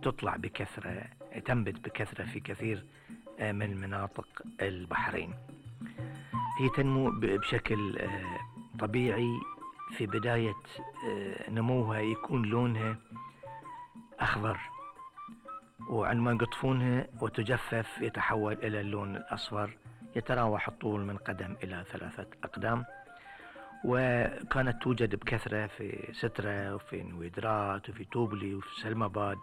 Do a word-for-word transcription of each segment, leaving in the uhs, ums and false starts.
تطلع بكثرة، تنبت بكثرة في كثير من مناطق البحرين. هي تنمو بشكل طبيعي، في بداية نموها يكون لونها أخضر، وعندما يقطفونها وتجفف يتحول إلى اللون الأصفر، يتراوح الطول من قدم إلى ثلاثة أقدام. وكانت توجد بكثرة في سترة وفي نويدرات وفي توبلي وفي سلماباد.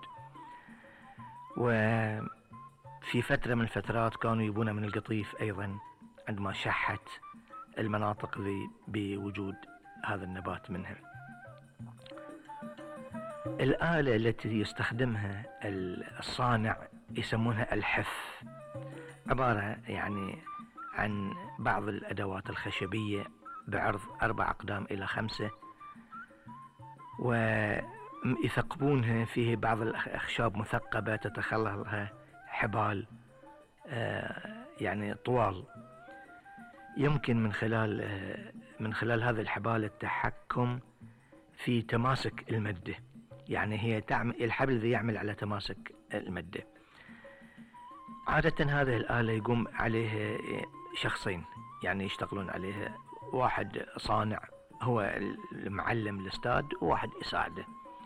وفي فترة من الفترات كانوا يبون من القطيف أيضا عندما شحت المناطق ذي بوجود هذا النبات منها. الآلة التي يستخدمها الصانع يسمونها الحف، عبارة يعني عن بعض الأدوات الخشبية بعرض أربع أقدام إلى خمسة، ويثقبونها فيه بعض الأخشاب مثقبة تتخللها حبال يعني طوال، يمكن من خلال من خلال هذه الحبال التحكم في تماسك المادة. يعني هي تعمل الحبل ذي يعمل على تماسك المادة. عادة هذه الآلة يقوم عليها شخصين يعني يشتغلون عليها، واحد صانع هو المعلم الاستاذ وواحد يساعده.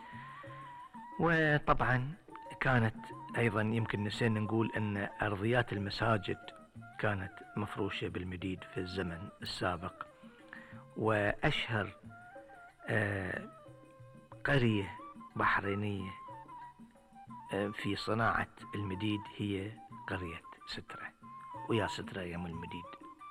وطبعا كانت أيضا يمكن نسينا نقول أن أرضيات المساجد كانت مفروشة بالمديد في الزمن السابق. وأشهر قرية بحرينية في صناعة المديد هي قرية سترة، ويا سترة يم المديد.